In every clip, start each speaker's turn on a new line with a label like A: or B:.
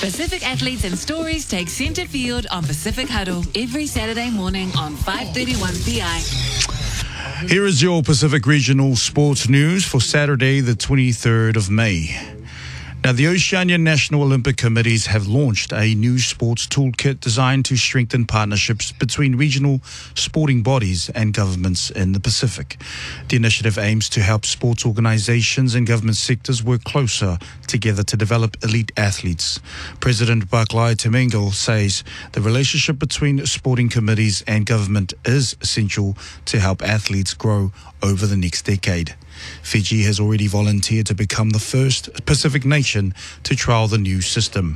A: Pacific athletes and stories take centre field on Pacific Huddle every Saturday morning on 5:31 PI.
B: Here is your Pacific Regional Sports News for Saturday, the 23rd of May. Now, the Oceania National Olympic Committees have launched a new sports toolkit designed to strengthen partnerships between regional sporting bodies and governments in the Pacific. The initiative aims to help sports organizations and government sectors work closer together to develop elite athletes. President Barclay Temengel says the relationship between sporting committees and government is essential to help athletes grow over the next decade. Fiji has already volunteered to become the first Pacific nation to trial the new system.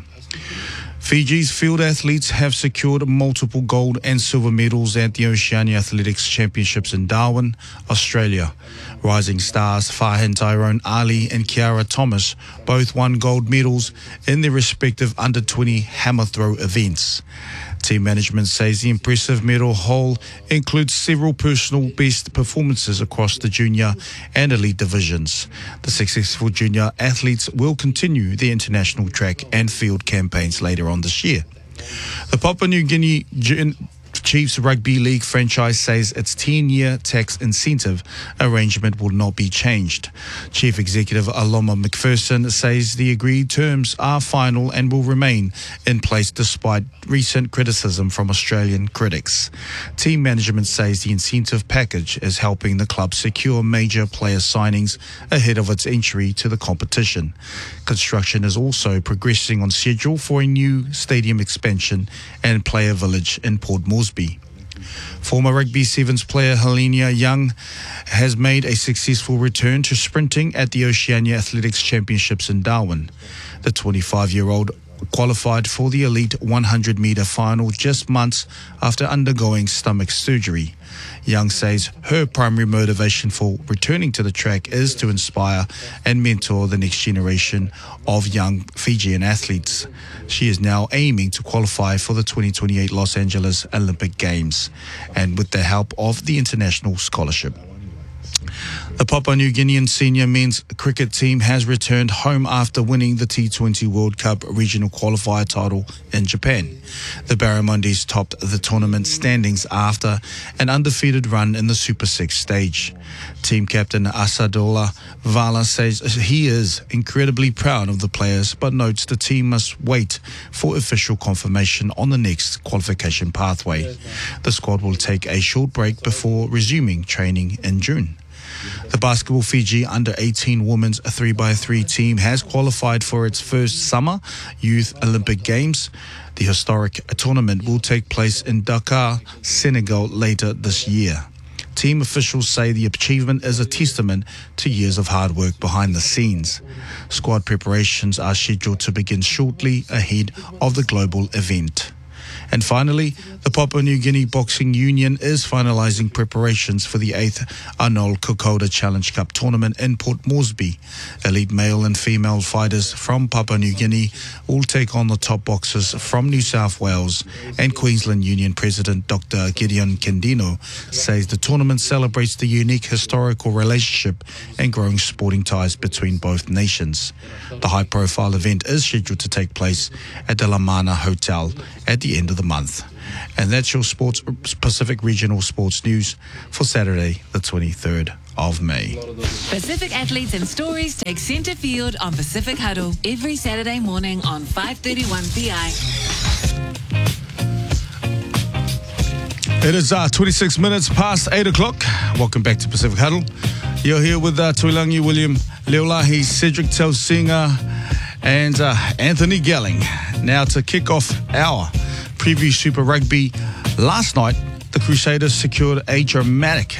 B: Fiji's field athletes have secured multiple gold and silver medals at the Oceania Athletics Championships in Darwin, Australia. Rising stars Fahin Tyrone Ali and Kiara Thomas both won gold medals in their respective under-20 hammer throw events. Team management says the impressive medal haul includes several personal best performances across the junior and elite divisions. The successful junior athletes will continue their international track and field campaigns later on this year. The Papua New Guinea Chiefs Rugby League franchise says its 10-year tax incentive arrangement will not be changed. Chief Executive Aloma McPherson says the agreed terms are final and will remain in place despite recent criticism from Australian critics. Team management says the incentive package is helping the club secure major player signings ahead of its entry to the competition. Construction is also progressing on schedule for a new stadium expansion and player village in Port Moresby. Former Rugby Sevens player Helena Young has made a successful return to sprinting at the Oceania Athletics Championships in Darwin. The 25-year-old qualified for the elite 100-metre final just months after undergoing stomach surgery. Young says her primary motivation for returning to the track is to inspire and mentor the next generation of young Fijian athletes. She is now aiming to qualify for the 2028 Los Angeles Olympic Games, and with the help of the International Scholarship. The Papua New Guinean senior men's cricket team has returned home after winning the T20 World Cup regional qualifier title in Japan. The Barramundis topped the tournament standings after an undefeated run in the Super 6 stage. Team captain Asadola Vala says he is incredibly proud of the players, but notes the team must wait for official confirmation on the next qualification pathway. The squad will take a short break before resuming training in June. The Basketball Fiji Under-18 Women's 3x3 team has qualified for its first Summer Youth Olympic Games. The historic tournament will take place in Dakar, Senegal later this year. Team officials say the achievement is a testament to years of hard work behind the scenes. Squad preparations are scheduled to begin shortly ahead of the global event. And finally, the Papua New Guinea Boxing Union is finalising preparations for the 8th Arnold Kokoda Challenge Cup tournament in Port Moresby. Elite male and female fighters from Papua New Guinea will take on the top boxers from New South Wales, and Queensland Union President Dr. Gideon Kendino says the tournament celebrates the unique historical relationship and growing sporting ties between both nations. The high-profile event is scheduled to take place at the La Mana Hotel at the end of the month. And that's your Pacific Regional Sports News for Saturday, the 23rd of May.
A: Pacific athletes and stories take centre field on Pacific Huddle every Saturday morning on 5:31 PI.
B: It is 26 minutes past 8 o'clock. Welcome back to Pacific Huddle. You're here with Tuilangi William Leolahi, Cedric Telsinga, and Anthony Gelling. Now to kick off our preview Super Rugby, last night the Crusaders secured a dramatic